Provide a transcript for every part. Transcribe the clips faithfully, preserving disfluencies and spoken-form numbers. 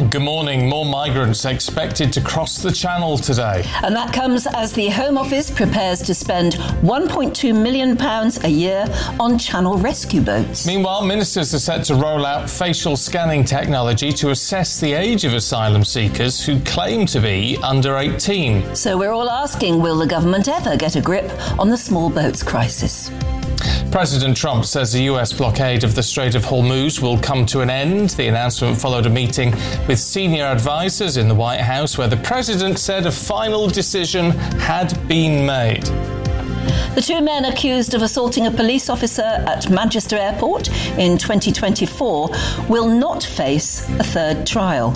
Good morning. More migrants expected to cross the Channel today. And that comes as the Home Office prepares to spend one point two million pounds a year on Channel rescue boats. Meanwhile, ministers are set to roll out facial scanning technology to assess the age of asylum seekers who claim to be under eighteen. So we're all asking, will the government ever get a grip on the small boats crisis? President Trump says the U S blockade of the Strait of Hormuz will come to an end. The announcement followed a meeting with senior advisors in the White House where the president said a final decision had been made. The two men accused of assaulting a police officer at Manchester Airport in twenty twenty-four will not face a third trial.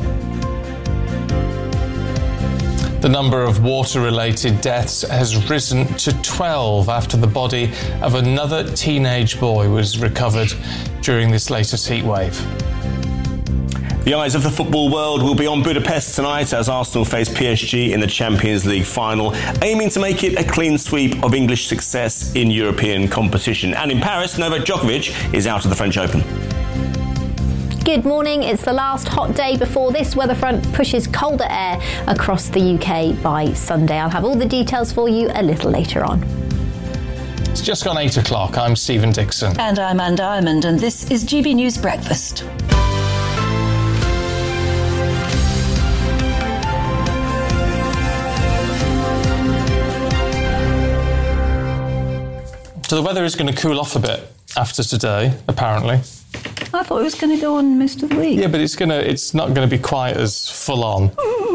The number of water-related deaths has risen to twelve after the body of another teenage boy was recovered during this latest heatwave. The eyes of the football world will be on Budapest tonight as Arsenal face P S G in the Champions League final, aiming to make it a clean sweep of English success in European competition. And in Paris, Novak Djokovic is out of the French Open. Good morning. It's the last hot day before this weather front pushes colder air across the U K by Sunday. I'll have all the details for you a little later on. It's just gone eight o'clock. I'm Stephen Dixon. And I'm Anne Diamond, and this is G B News Breakfast. So the weather is going to cool off a bit after today, apparently. I thought it was going to go on most of the week. Yeah, but it's gonna. It's not going to be quite as full on.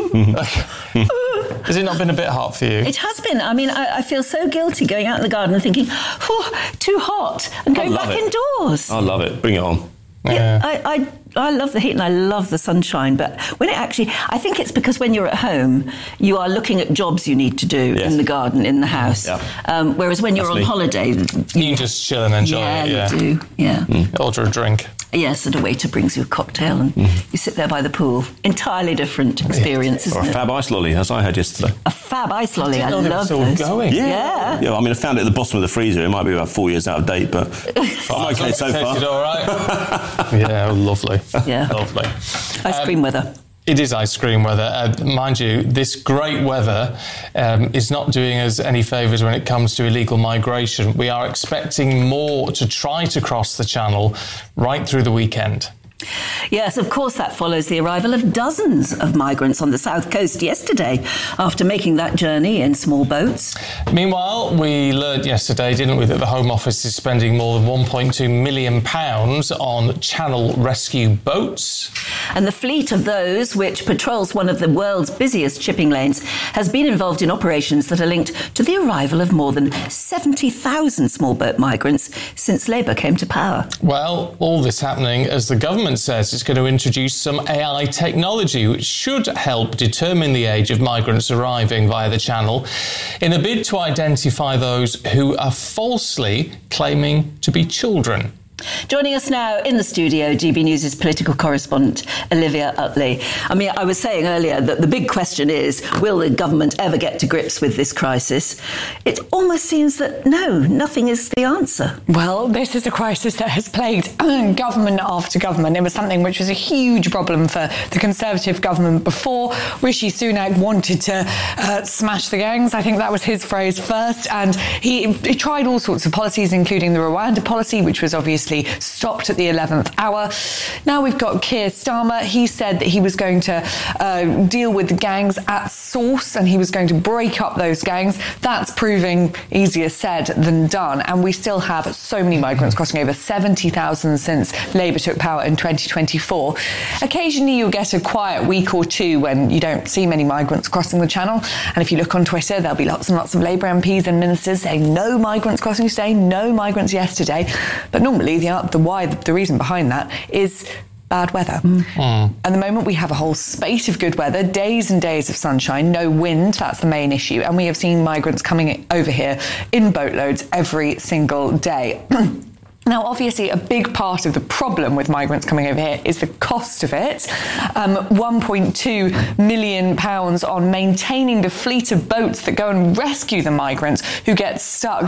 Has it not been a bit hot for you? It has been. I mean, I, I feel so guilty going out in the garden and thinking, oh, too hot, and going back it. indoors. I love it. Bring it on. Yeah, Yeah. I, I I love the heat and I love the sunshine, but when it actually, I think it's because when you're at home, you are looking at jobs you need to do Yes. in the garden, in the house. Yeah. Um, whereas when you're That's on me. holiday, You can just chill and enjoy yeah, it. Yeah, you do. Yeah. Mm. Order a drink. Yes, and a waiter brings you a cocktail and Mm. you sit there by the pool. Entirely different experience, Or isn't a it? fab ice lolly, as I had yesterday. A fab ice lolly. I, know they were love still those. going. Yeah. Yeah, I mean, I found it at the bottom of the freezer. It might be about four years out of date, but I'm okay so far. Tasted all right. Yeah, lovely. Yeah. Lovely. Ice cream weather. It is ice cream weather. Uh, mind you, this great weather um, is not doing us any favours when it comes to illegal migration. We are expecting more to try to cross the Channel right through the weekend. Yes, of course, that follows the arrival of dozens of migrants on the south coast yesterday after making that journey in small boats. Meanwhile, we learned yesterday, didn't we, that the Home Office is spending more than one point two million pounds on Channel rescue boats. And the fleet of those, which patrols one of the world's busiest shipping lanes, has been involved in operations that are linked to the arrival of more than seventy thousand small boat migrants since Labour came to power. Well, all this happening as the government says it's going to introduce some A I technology which should help determine the age of migrants arriving via the Channel in a bid to identify those who are falsely claiming to be children. Joining us now in the studio, G B News' political correspondent, Olivia Utley. I mean, I was saying earlier that the big question is, will the government ever get to grips with this crisis? It almost seems that no, nothing is the answer. Well, this is a crisis that has plagued government after government. It was something which was a huge problem for the Conservative government before. Rishi Sunak wanted to uh, smash the gangs. I think that was his phrase first. And he, he tried all sorts of policies, including the Rwanda policy, which was obviously stopped at the eleventh hour. Now we've got Keir Starmer. He said that he was going to uh, deal with the gangs at source and he was going to break up those gangs. That's proving easier said than done. And we still have so many migrants crossing, over seventy thousand since Labour took power in twenty twenty-four. Occasionally you'll get a quiet week or two when you don't see many migrants crossing the Channel. And if you look on Twitter, there'll be lots and lots of Labour M Ps and ministers saying no migrants crossing today, no migrants yesterday. But normally the, the why, the reason behind that is bad weather. Mm. Mm. At the moment, we have a whole spate of good weather, days and days of sunshine, no wind, that's the main issue. And we have seen migrants coming over here in boatloads every single day. Now, obviously, a big part of the problem with migrants coming over here is the cost of it. Um, one point two million pounds on maintaining the fleet of boats that go and rescue the migrants who get stuck